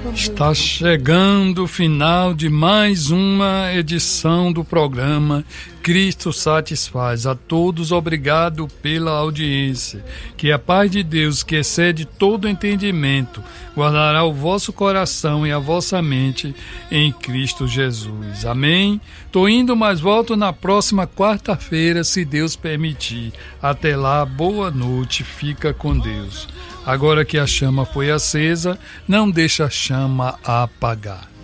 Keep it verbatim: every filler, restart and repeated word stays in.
Está chegando o final de mais uma edição do programa Cristo Satisfaz. A todos, obrigado pela audiência. Que a paz de Deus, que excede todo entendimento, guardará o vosso coração e a vossa mente em Cristo Jesus. Amém? Tô indo, mas volto na próxima quarta-feira, se Deus permitir. Até lá, boa noite, fica com Deus. Agora que a chama foi acesa, não deixa a chama apagar.